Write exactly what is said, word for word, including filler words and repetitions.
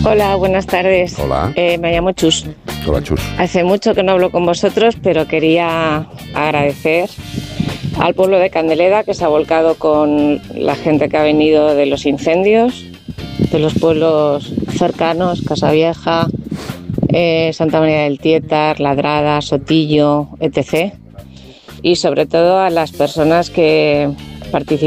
Hola, buenas tardes. Hola. Eh, me llamo Chus. Hola, Chus. Hace mucho que no hablo con vosotros, pero quería agradecer al pueblo de Candeleda, que se ha volcado con la gente que ha venido de los incendios, de los pueblos cercanos, Casavieja, eh, Santa María del Tietar, Ladrada, Sotillo, etcétera. Y sobre todo a las personas que participan